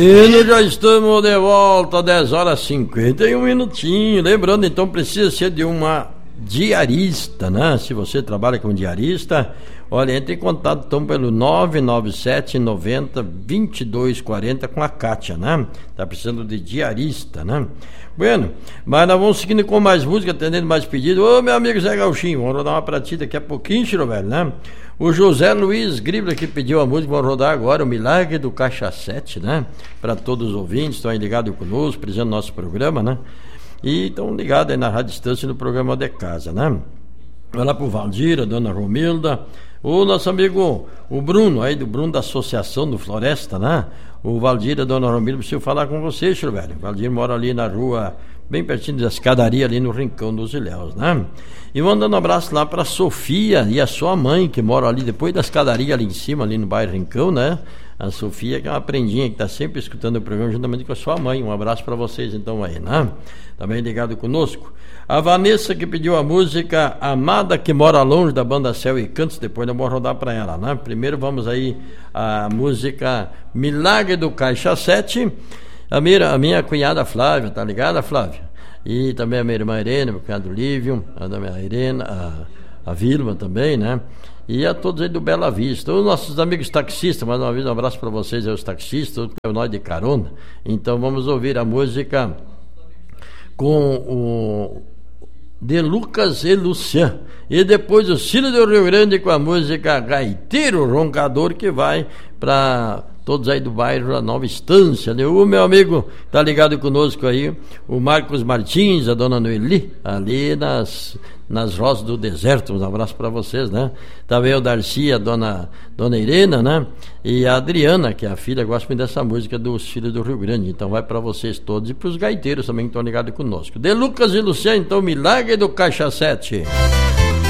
E já estamos de volta, 10 horas e 51 minutinhos. Lembrando, então, precisa ser de uma diarista, né? Se você trabalha como diarista, olha, entre em contato então pelo 997 90 22 40 com a Kátia, né? Tá precisando de diarista, né? Bueno, mas nós vamos seguindo com mais música, atendendo mais pedidos. Ô, meu amigo Zé Gauchinho, vamos rodar uma pra ti daqui a pouquinho, Chiro Velho, né? O José Luiz Gribler que pediu a música, vamos rodar agora o Milagre do Caixa 7, né? Para todos os ouvintes que estão aí ligados conosco, precisando do nosso programa, né? E estão ligados aí na Rádio Distância no programa de casa, né? Vai lá pro Valdir, a dona Romilda, o nosso amigo, o Bruno, aí do Bruno da Associação do Floresta, né? O Valdir, a dona Romilda, preciso falar com você, senhor velho. O Valdir mora ali na rua, bem pertinho da escadaria, ali no Rincão dos Ilhéus, né? E mandando um abraço lá pra Sofia e a sua mãe, que mora ali depois da escadaria ali em cima, ali no bairro Rincão, né? A Sofia, que é uma prendinha que está sempre escutando o programa juntamente com a sua mãe. Um abraço para vocês então aí, né? Também ligado conosco. A Vanessa que pediu a música Amada que Mora Longe, da banda Céu e Cantos. Depois nós vamos rodar para ela, né? Primeiro vamos aí a música Milagre do Caixa 7. A minha cunhada Flávia, tá ligada, Flávia? E também a minha irmã Irene, meu cunhado Lívio, a da minha Irene, a Vilma também, né? E a todos aí do Bela Vista, os nossos amigos taxistas, mais uma vez um abraço para vocês aí, os taxistas, é nós de carona. Então vamos ouvir a música com o de Lucas e Lucian, e depois o Cílio do Rio Grande com a música Gaiteiro Roncador, que vai para todos aí do bairro da Nova Estância, né? O meu amigo tá ligado conosco aí, o Marcos Martins, a dona Noeli, ali nas Rosas do Deserto. Um abraço para vocês, né? Também o Darcy, a dona Irena, né? E a Adriana, que é a filha, gosta muito dessa música dos Filhos do Rio Grande. Então vai para vocês todos e para os gaiteiros também que estão ligados conosco. De Lucas e Luciano, então, Milagre do Caixa 7.